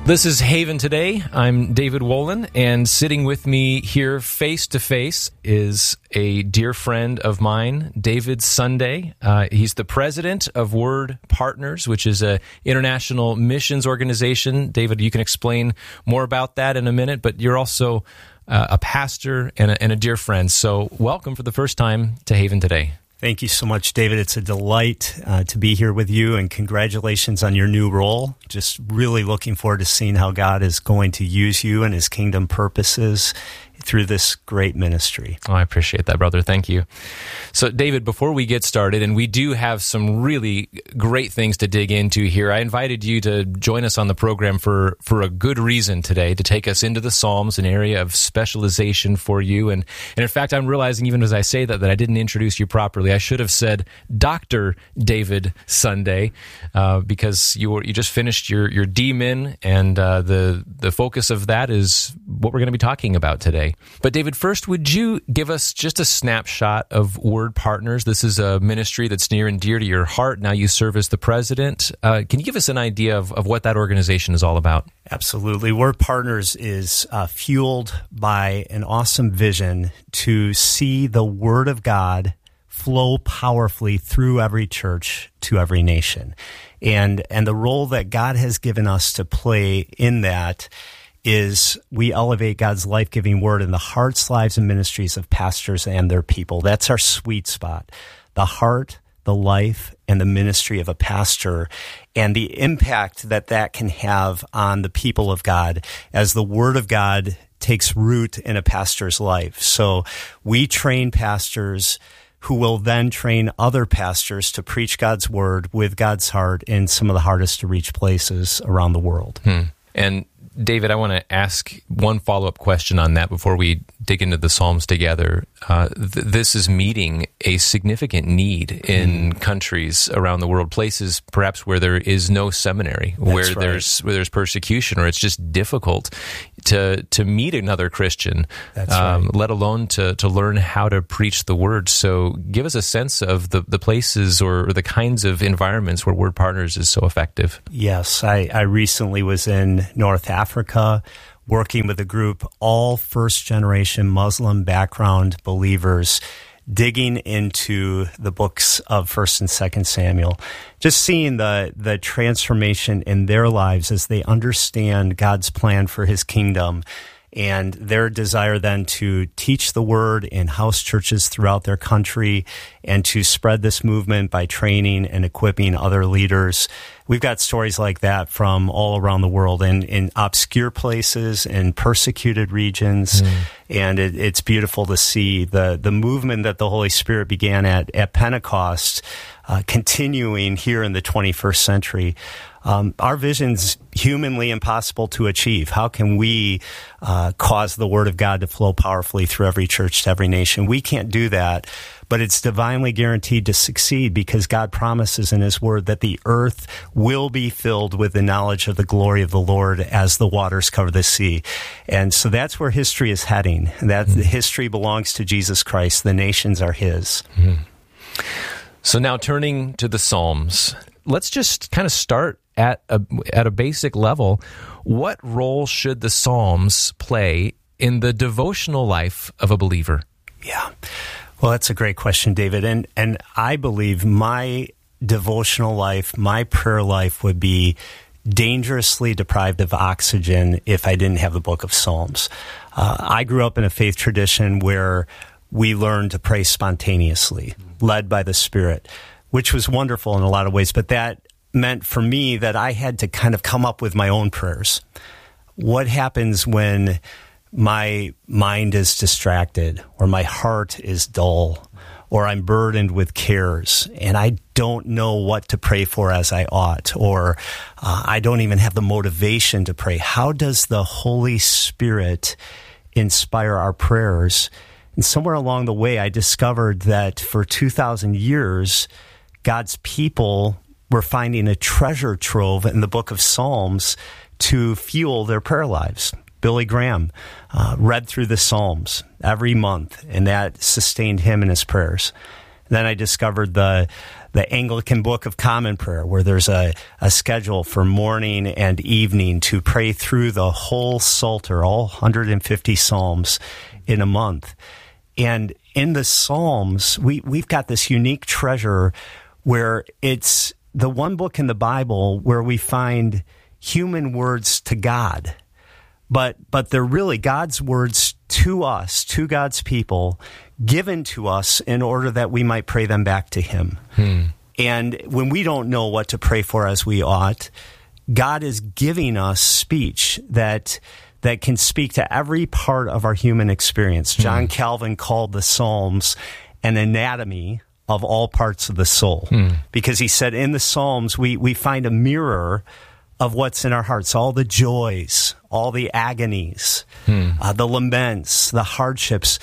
This is Haven Today. I'm David Wolin, and sitting with me here face-to-face is a dear friend of mine, David Sunday. He's the president of Word Partners, which is an international missions organization. David, you can explain more about that in a minute, but you're also a pastor and a dear friend. So welcome for the first time to Haven Today. Thank you so much, David. It's a delight to be here with you, and congratulations on your new role. Just really looking forward to seeing how God is going to use you and His kingdom purposes through this great ministry. Oh, I appreciate that, brother. Thank you. So, David, before we get started, and we do have some really great things to dig into here, I invited you to join us on the program for a good reason today, to take us into the Psalms, an area of specialization for you. And in fact, I'm realizing even as I say that I didn't introduce you properly. I should have said Dr. David Sunday, because you just finished your DMin, and the focus of that is what we're going to be talking about today. But David, first, would you give us just a snapshot of Word Partners? This is a ministry that's near and dear to your heart. Now you serve as the president. Can you give us an idea of what that organization is all about? Absolutely. Word Partners is fueled by an awesome vision to see the Word of God flow powerfully through every church to every nation. And the role that God has given us to play in that is we elevate God's life-giving word in the hearts, lives, and ministries of pastors and their people. That's our sweet spot. The heart, the life, and the ministry of a pastor, and the impact that can have on the people of God as the word of God takes root in a pastor's life. So we train pastors who will then train other pastors to preach God's word with God's heart in some of the hardest to reach places around the world. And David, I want to ask one follow-up question on that before we dig into the Psalms together. This is meeting a significant need in countries around the world, places perhaps where there is no seminary, where there's persecution, or it's just difficult to meet another Christian, let alone to learn how to preach the word. So give us a sense of the places or the kinds of environments where Word Partners is so effective. Yes, I recently was in North Africa working with a group, all first-generation Muslim background believers, digging into the books of 1st and 2nd Samuel, just seeing the transformation in their lives as they understand God's plan for His kingdom, and their desire then to teach the word in house churches throughout their country and to spread this movement by training and equipping other leaders. We've got stories like that from all around the world, in obscure places, in persecuted regions, and it's beautiful to see the movement that the Holy Spirit began at Pentecost continuing here in the 21st century. Our vision's humanly impossible to achieve. How can we cause the Word of God to flow powerfully through every church to every nation? We can't do that, but it's divinely guaranteed to succeed because God promises in His Word that the earth will be filled with the knowledge of the glory of the Lord as the waters cover the sea. And so that's where history is heading. That history belongs to Jesus Christ. The nations are His. So now turning to the Psalms, let's just kind of start at a basic level. What role should the Psalms play in the devotional life of a believer? Yeah. Well, that's a great question, David. And I believe my devotional life, my prayer life would be dangerously deprived of oxygen if I didn't have the book of Psalms. I grew up in a faith tradition where we learned to pray spontaneously, led by the Spirit, which was wonderful in a lot of ways, but that meant for me that I had to kind of come up with my own prayers. What happens when my mind is distracted, or my heart is dull, or I'm burdened with cares, and I don't know what to pray for as I ought, or I don't even have the motivation to pray? How does the Holy Spirit inspire our prayers? And somewhere along the way, I discovered that for 2,000 years, God's people were finding a treasure trove in the book of Psalms to fuel their prayer lives. Billy Graham read through the Psalms every month, and that sustained him in his prayers. Then I discovered the Anglican Book of Common Prayer, where there's a schedule for morning and evening to pray through the whole Psalter, all 150 Psalms in a month. And in the Psalms, we've got this unique treasure where it's the one book in the Bible where we find human words to God. But they're really God's words to us, to God's people, given to us in order that we might pray them back to Him. And when we don't know what to pray for as we ought, God is giving us speech that can speak to every part of our human experience. John Calvin called the Psalms an anatomy of all parts of the soul, because he said in the Psalms we find a mirror of what's in our hearts, all the joys, all the agonies, the laments, the hardships.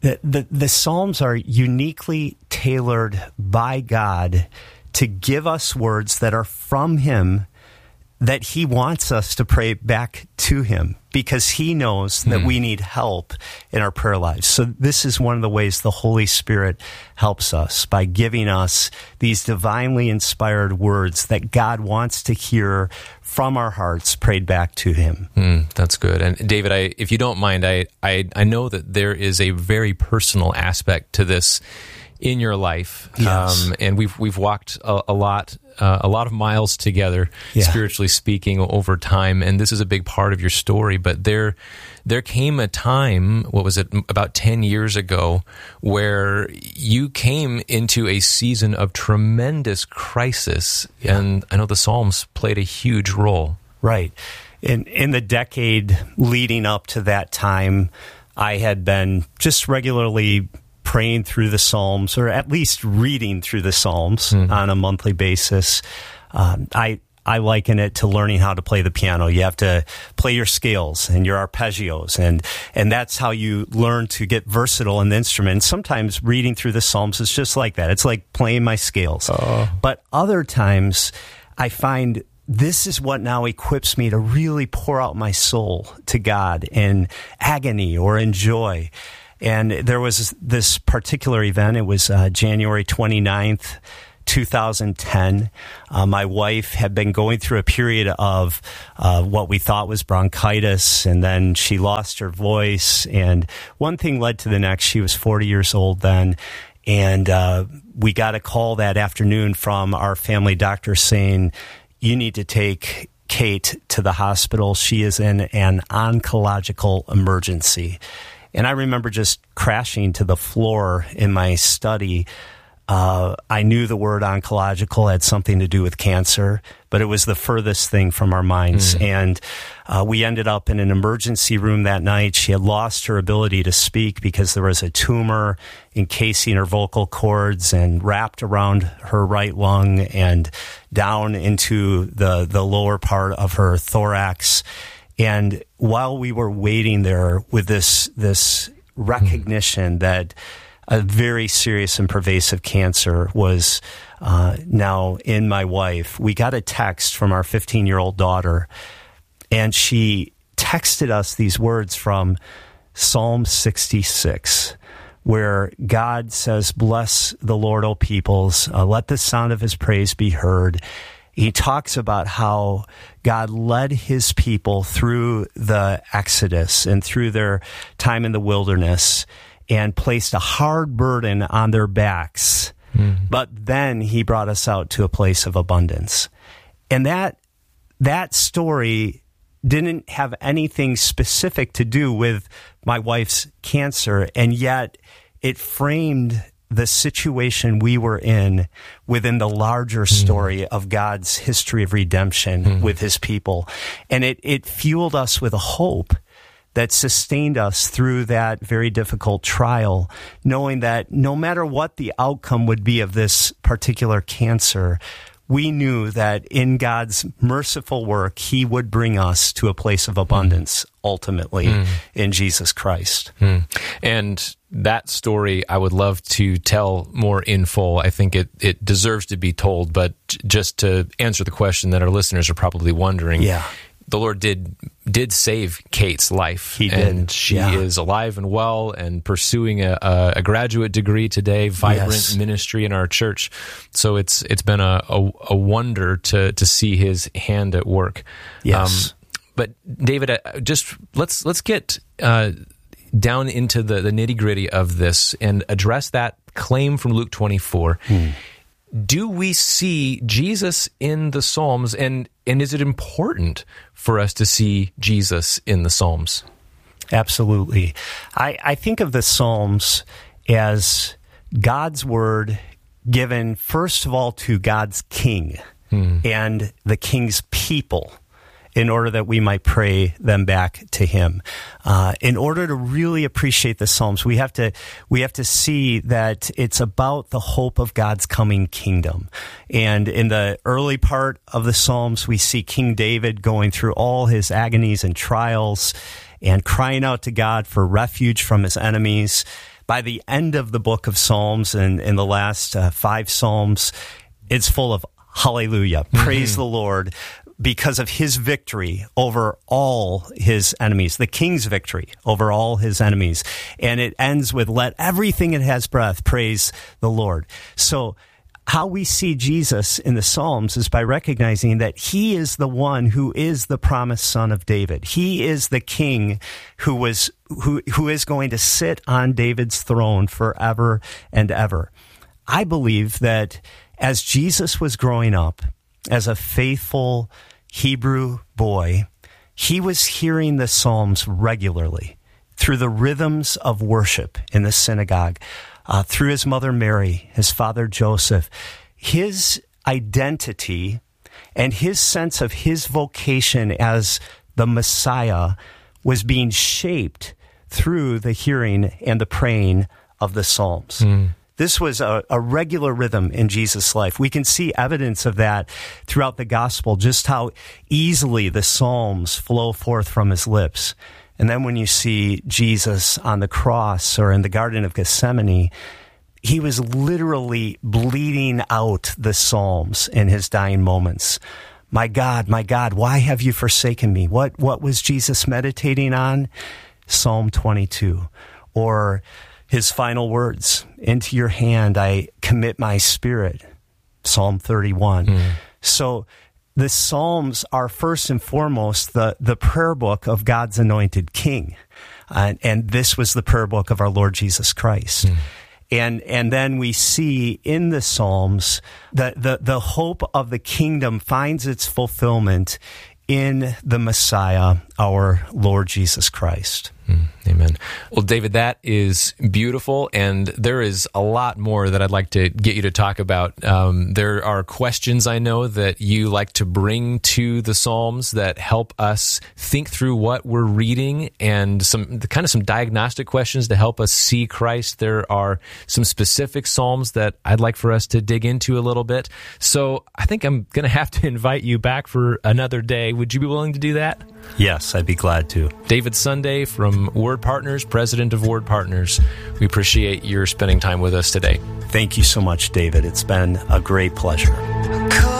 The Psalms are uniquely tailored by God to give us words that are from Him, that He wants us to pray back to Him, because He knows that we need help in our prayer lives. So this is one of the ways the Holy Spirit helps us, by giving us these divinely inspired words that God wants to hear from our hearts prayed back to Him. That's good. And David, if you don't mind, I know that there is a very personal aspect to this in your life. Yes. And we've walked a lot of miles together, spiritually speaking, over time. And this is a big part of your story. But there came a time, what was it, about 10 years ago, where you came into a season of tremendous crisis. Yeah. And I know the Psalms played a huge role. Right. In the decade leading up to that time, I had been just regularly praying through the Psalms, or at least reading through the Psalms on a monthly basis. I liken it to learning how to play the piano. You have to play your scales and your arpeggios, and that's how you learn to get versatile in the instrument. Sometimes reading through the Psalms is just like that. It's like playing my scales. But other times, I find this is what now equips me to really pour out my soul to God in agony or in joy. And there was this particular event. It was January 29th, 2010. My wife had been going through a period of what we thought was bronchitis, and then she lost her voice. And one thing led to the next. She was 40 years old then. And we got a call that afternoon from our family doctor saying, "You need to take Kate to the hospital. She is in an oncological emergency." And I remember just crashing to the floor in my study. I knew the word oncological had something to do with cancer, but it was the furthest thing from our minds. And we ended up in an emergency room that night. She had lost her ability to speak because there was a tumor encasing her vocal cords and wrapped around her right lung and down into the lower part of her thorax. And while we were waiting there with this recognition that a very serious and pervasive cancer was now in my wife, we got a text from our 15-year-old daughter, and she texted us these words from Psalm 66, where God says, "Bless the Lord, O peoples, let the sound of His praise be heard." He talks about how God led His people through the Exodus and through their time in the wilderness and placed a hard burden on their backs. But then He brought us out to a place of abundance. And that story didn't have anything specific to do with my wife's cancer, and yet it framed the situation we were in within the larger story of God's history of redemption with His people. And it fueled us with a hope that sustained us through that very difficult trial, knowing that no matter what the outcome would be of this particular cancer, we knew that in God's merciful work, He would bring us to a place of abundance, ultimately, in Jesus Christ. And that story I would love to tell more in full. I think it deserves to be told, but just to answer the question that our listeners are probably wondering, the Lord did save Kate's life. He did. And she is alive and well and pursuing a graduate degree today, vibrant ministry in our church. So it's been a wonder to see his hand at work. Yes. But David, just let's get down into the nitty-gritty of this and address that claim from Luke 24. Do we see Jesus in the Psalms, and is it important for us to see Jesus in the Psalms? Absolutely. I think of the Psalms as God's word given, first of all, to God's king and the king's people, in order that we might pray them back to him. In order to really appreciate the Psalms, we have to see that it's about the hope of God's coming kingdom. And in the early part of the Psalms, we see King David going through all his agonies and trials and crying out to God for refuge from his enemies. By the end of the book of Psalms, and in the last 5 Psalms, it's full of hallelujah, praise the Lord, because of his victory over all his enemies, the king's victory over all his enemies. And it ends with, let everything that has breath praise the Lord. So how we see Jesus in the Psalms is by recognizing that he is the one who is the promised son of David. He is the king who is going to sit on David's throne forever and ever. I believe that as Jesus was growing up as a faithful Hebrew boy, he was hearing the Psalms regularly through the rhythms of worship in the synagogue, through his mother Mary, his father Joseph. His identity and his sense of his vocation as the Messiah was being shaped through the hearing and the praying of the Psalms. This was a regular rhythm in Jesus' life. We can see evidence of that throughout the gospel, just how easily the Psalms flow forth from his lips. And then when you see Jesus on the cross or in the Garden of Gethsemane, he was literally bleeding out the Psalms in his dying moments. My God, why have you forsaken me? What was Jesus meditating on? Psalm 22. Or his final words, into your hand I commit my spirit, Psalm 31. So the Psalms are first and foremost the prayer book of God's anointed king. And this was the prayer book of our Lord Jesus Christ. And then we see in the Psalms that the hope of the kingdom finds its fulfillment in the Messiah, our Lord Jesus Christ. Amen. Well, David, that is beautiful, and there is a lot more that I'd like to get you to talk about. There are questions I know that you like to bring to the Psalms that help us think through what we're reading, and some diagnostic questions to help us see Christ. There are some specific Psalms that I'd like for us to dig into a little bit. So I think I'm going to have to invite you back for another day. Would you be willing to do that? Yes, I'd be glad to. David Sunday from Word Partners, president of Word Partners. We appreciate your spending time with us today. Thank you so much, David. It's been a great pleasure.